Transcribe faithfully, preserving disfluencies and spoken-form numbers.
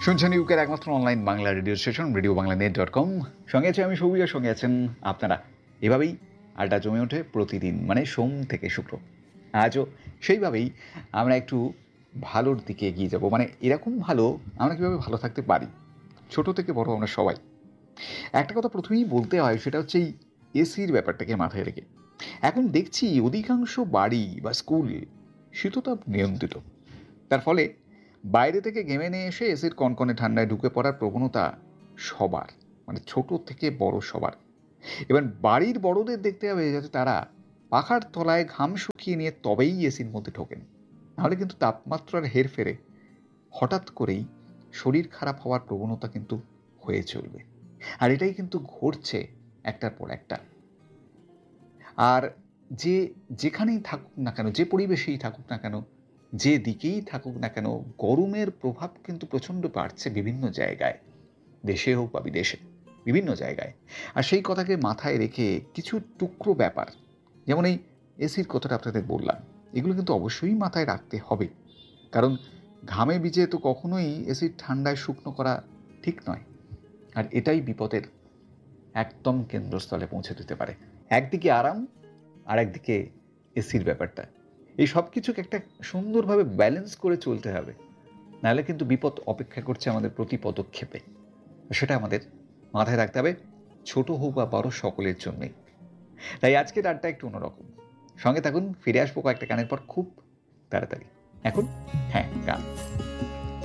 শুনছেন ইউকের একমাত্র online Bangla radio station radio Bangla net dot com. সঙ্গে আছে আমি সৌভিকের, সঙ্গে আছেন আপনারা। এভাবেই আড্ডা জমে ওঠে প্রতিদিন, মানে সোম থেকে শুক্র। আজও সেইভাবেই আমরা একটু ভালোর দিকে এগিয়ে যাব। মানে এরকম ভালো, আমরা কীভাবে ভালো থাকতে পারি, ছোট থেকে বড় আমরা সবাই। একটা কথা প্রথমেই বলতে হয়, সেটা হচ্ছে এই এসির ব্যাপারটাকে মাথায় রেখে। এখন দেখছি অধিকাংশ বাড়ি বা স্কুল শীততাপ নিয়ন্ত্রিত। তার ফলে বাইরে থেকে ঘেমে নিয়ে এসে এসির কনকনে ঠান্ডায় ঢুকে পড়ার প্রবণতা সবার, মানে ছোট থেকে বড় সবার। এবার বাড়ির বড়দের দেখতে হবে যাতে তারা পাখার তলায় ঘাম শুকিয়ে নিয়ে তবেই এসির মধ্যে ঢোকেন, নাহলে কিন্তু তাপমাত্রার হেরফেরে হঠাৎ করেই শরীর খারাপ হওয়ার প্রবণতা কিন্তু হয়ে চলবে। আর এটাই কিন্তু ঘটছে একটার পর একটা। আর যে যেখানেই থাকুক না কেন, যে পরিবেশেই থাকুক না কেন, যে দিকেই থাকুক না কেন, গরমের প্রভাব কিন্তু প্রচণ্ড বাড়ছে বিভিন্ন জায়গায়, দেশে হোক বা বিদেশে, বিভিন্ন জায়গায়। আর সেই কথাকে মাথায় রেখে কিছু টুকরো ব্যাপার, যেমন এই এসির কথাটা আপনাদের বললাম, এগুলো কিন্তু অবশ্যই মাথায় রাখতে হবে। কারণ ঘামে ভিজে তো কখনোই এসির ঠান্ডায় শুকনো করা ঠিক নয়। আর এটাই বিপদের একদম কেন্দ্রস্থলে পৌঁছে দিতে পারে। একদিকে আরাম, আর একদিকে এসির ব্যাপারটা। এই সব কিছুকে একটা সুন্দরভাবে ব্যালেন্স করে চলতে হবে, নাহলে কিন্তু বিপদ অপেক্ষা করছে আমাদের প্রতি পদক্ষেপে। সেটা আমাদের মাথায় রাখতে হবে, ছোট হোক বা বড় সকলের জন্যই। তাই আজকের আড্ডা একটু অন্যরকম। সঙ্গে থাকুন, ফিরে আসবো কয়েকটা গানের পর খুব তাড়াতাড়ি। এখন হ্যাঁ, গান।